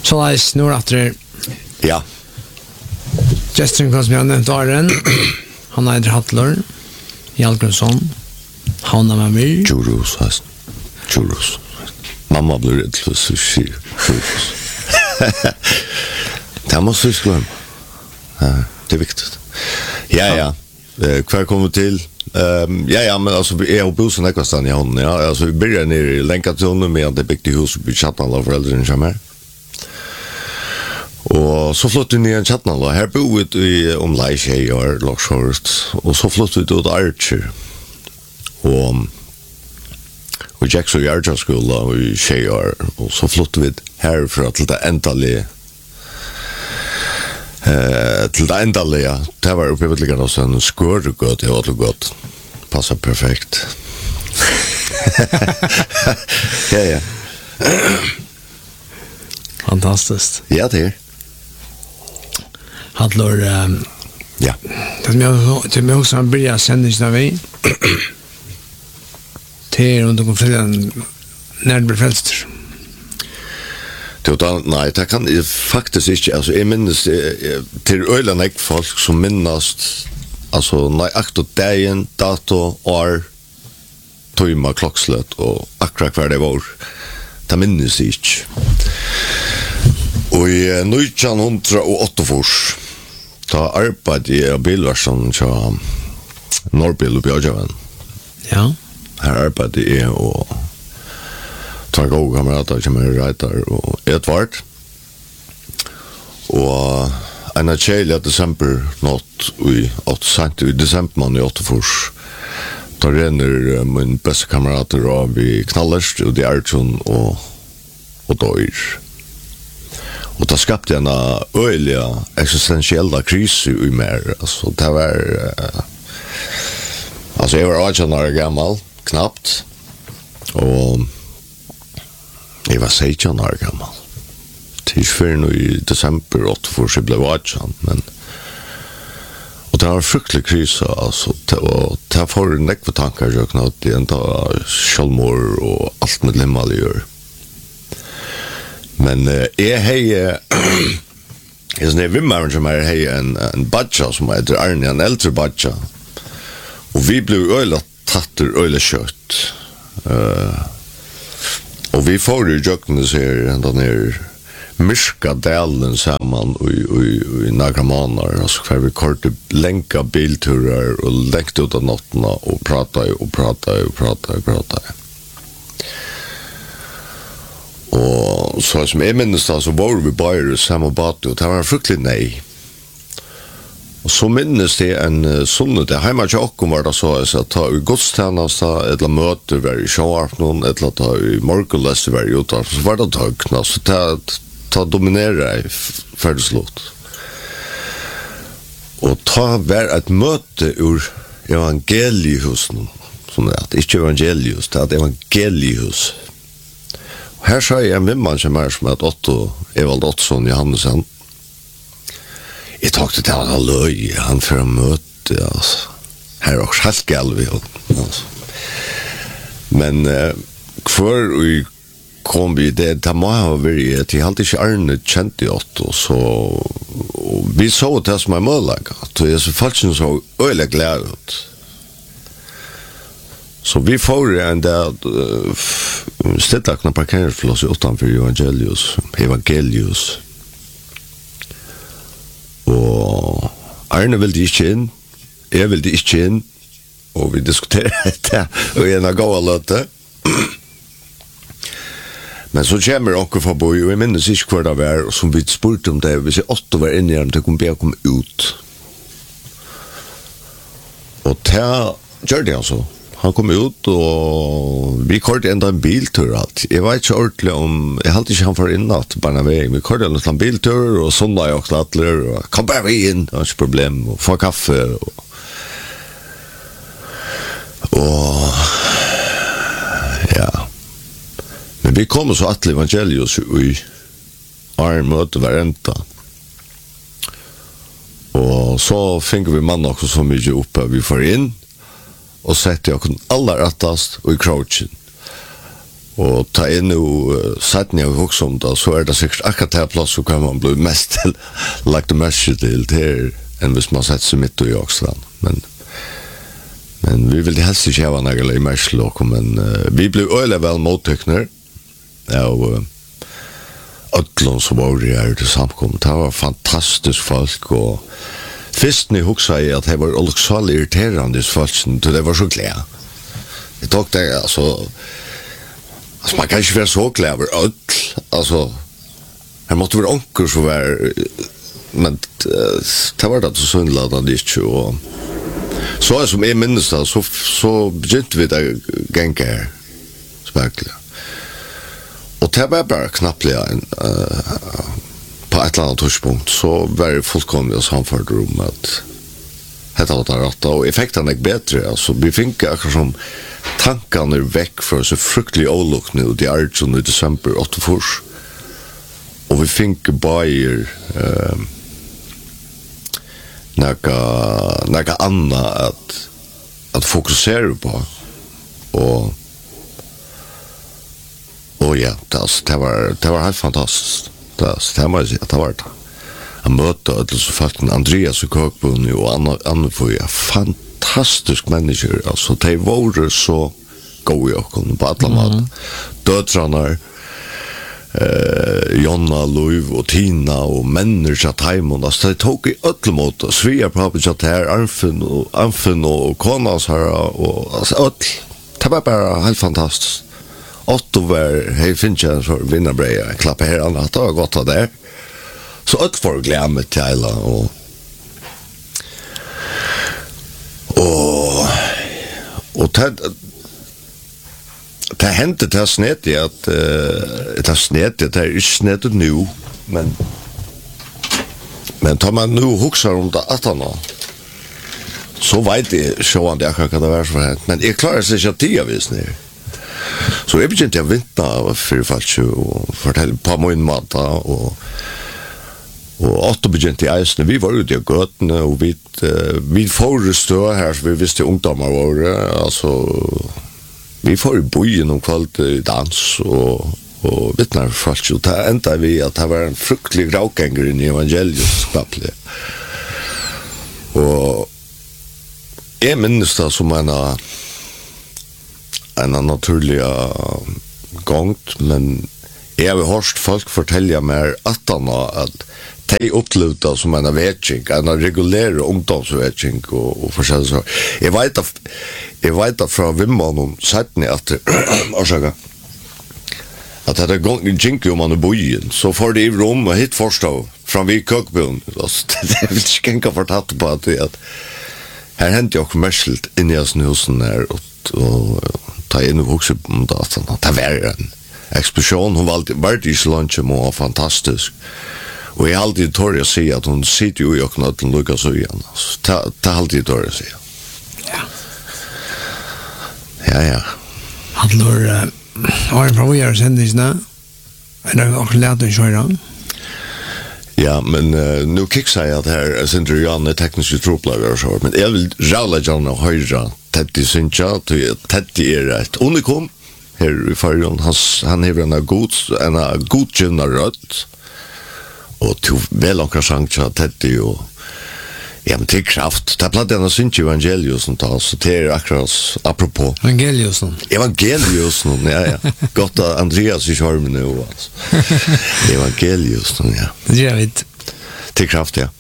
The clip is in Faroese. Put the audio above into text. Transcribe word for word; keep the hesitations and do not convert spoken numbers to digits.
Så er snor etter Ja. Gesteren som jeg har nevnt Aren. Han heter Hattler. Jalgrensson. Han er med meg. Churros, hast. Churros. Mamma blir redd for sushi. Churros. Det måste vi glömma. Ja, det är viktigt. Ja, ja. Eh, kvar kommer till. Um, ja, ja, men alltså vi är på bussen ekvastan i hon. Ja, alltså vi börjar ner i Länkatornet med det byggt hus i Chatnall av föräldrarna som är. Och så flyttade vi ner i Chatnall och här bor vi om Leishay och Lockshort och så flyttade vi ut Archer. Och och Jackson Archer skola och i Shayar och så flyttade vi här för att det äntligen Eh, till det enda ja. Det var uppe vid likadant så en skår gott, det var så gott. Passar perfekt. Ja, ja. Fantastiskt. Ja, det är. Hattler, um, ja. Det är jag till mig också han börjar sändningen av vi. Till runt om fredagen när det blir frälst. Utan, nej, det kan jag faktiskt inte, alltså jag minns till öjlan ek folk som minnast alltså nej, akt och dagen, dato, år tøyma, klockslöt och akkurat hver det var det minns jag inte och i nittonhundraåtta da arbeidde jeg av bilversen til Norbil og Bjørjaven. Ja. Her arbeidde jeg og tvær gode kamerater som er Reiter og Edvard. Og en av kjeilig desember nått i sent i desember man i åttefors. Da renner min beste kamerater av i Knallerst og Djertson og, og Døyr. Og da skapte jeg en øyelig existentiella krise i mer. Altså, det var... Uh, altså, jeg var atten år gammel, knappt. Og jeg var sytten år gammel. Til før nå i desember åtte for jeg ble atten, men... Og det var en fryktelig krise, altså. Og det var en nekve tanker, jeg knappt, det enda selvmord og alt med limmel gjør. Men uh, jeg har jeg sånn, jeg vimmeren som er hei en, en badja som heter Arne, en eldre badja. Og vi ble øyla tatter, øyla kjøtt. Uh, og vi får i jøkkene ser den der myrka delen sammen i, i, i nagra måneder. Altså hver vi korte lenka bilturer og lengt ut av nottene og prata og prata og prata og prata. Og så som jeg minnes da, så var vi bare samme bate, og det var en fryktelig nei. Og så minnes det en uh, sonne, det hjemme til åkken var det så, så ta i godstjenest, et eller møte var i sjåarten, et eller ta i morgenleste var i utenfor, så var det tøkna, så det ta dominerer jeg ferdigslått. Og ta var et møte ur evangeliehusen, som det er, ikke evangeliehus, det er et evangeliehus. Her sa jeg en vimman som er som er Otto, Evald Ottsson Johannesen. Jeg tok det til han løy, han for å møte, altså. Her er også helt galt, altså. Men uh, hver vi kom vi, det, det må ha vært, at jeg hadde ikke Arne kjent i Otto, så vi så det som er mållag, at jeg så faktisk så øyelig glede ut. Så vi får en del uh, stedlagna parkeringsplass utanfor Evangelius, Evangelius. Og Arne ville ikke inn, jeg ville ikke inn, og vi diskuterer det, og en av gåa løte. Men så kommer onker fra boi, og jeg minnes ikke hva det var, og som vi spurte om det, hvis jeg åtte var inne i den, det kunne be å komme ut. Og det gjør det altså. Han kom ut, og vi kørte enda en biltur alt. Jeg vet ikke ordentlig om, jeg halte ikke han for innatt, bare vei. Vi kørte enda en biltur, og sånn da jeg åkte atler, og kom bare inn, det var ikke problem, og få kaffe, og... Og... Ja. Men vi kom så atler Evangelius i Arne møte hver enda. Og så finner vi mann også så mye oppe vi får inn, og sette jeg aller rettast og i crouchen. Og ta inn og satt ned og hoksa om det, så er det sikkert akkurat det plass så kan man bli mest til, lagt det mest til til enn hvis man setter seg midt i Åkstrand. Men, men vi vil helst ikke hava nægelig i Merslåk, men uh, vi ble øyelig vel mottøkner av uh, Øtlund som var her til samkommet. Det var fantastisk folk, og først når jeg hoksa i at det var oluksalig irriterende folk, så det var så glede. Jeg tok det, altså, alltså man kan inte vara så kläver öll alltså här måste vara onkel så var men det var det så syndladande inte och så är som är minst så så begynte vi där gänga här spärkla och det var bara knappt en uh, på ett annat touchpunkt så var det fullkomligt samfört rum att det var där rätt och effekten är bättre alltså vi fick akkurat som tankarna är väck för så fruktlig ålok nu det är ju nu december åtta och vi fick bajer eh några några andra att att fokusera på och och ja det det var det var helt fantastiskt det stämmer ju att det var det jag mötte alltså faktiskt Andreas och Kokbun och Anna Anna för ja fantastisk människor alltså de var så goda och på alla mått dödsarna eh Jonna Louv och Tina och människor Taimon alltså de tog i alla mått Svea pappa chat här Arfin och Arfin och Konas här och alltså allt det var bara helt fantastiskt Otto var hej finns jag så vinnarbreja klappa här annat det var gott att där så allt för glömma till alla och och och det det hände det snett i att uh, det snett det är snett nu men men tar man nu huxar om det att han så vet det så han det kan det vara så här men jag klarar sig inte att det vis ner så jag begynte att vinta för falsk och fortälja på min mat och og åtte begynte i eisene, vi var ute i gøtene, og vi, uh, vi får stå her, så vi visste ungdommer våre, altså, vi får i byen om kveld i dans, og, og vittner folk, og det enda vi at det var en fruktelig gravgänger inn i evangeliet, skapelig. Og jeg minnes det som en en naturlig gångt, men jeg har hørt folk fortelle meg at han at de uppluta som en vetching, en regulär ungdomsvetching och och forskjellig så. Jag vet att jag vet att från Vimman och sätten att orsaka att det är gång i jinky om man är bojen så får det i rum och hit förstå från vi kokbön. Det vill inte kan fortalt på att det här hänt ju kommersiellt in i oss husen där och och ta in och vuxen om det det var en explosion hon var vart i lunch och fantastisk. Och jag alltid tår jag säga att hon sitter ju i och knöt och lukas så igen. Ta ta alltid tår jag säga. Ja. Ja ja. Handlar har från vi är sändningsna. Eller också lärt den köra. Ja, men uh, nu kicksar jag att här är inte Jan är teknisk troplager så men jag vill rälla Jan och höra Teddy Sincha till Teddy är ett unikum här i Färjön. Han han har en god en god generat. Och till väl och kanske Teddy och ja men till kraft. Det platt den syns evangelius som tar så till akkurat apropå evangelius. Evangelius ja ja. Gott att Andreas i charmen nu alltså. Evangelius ja. Det är vet. Till kraft ja.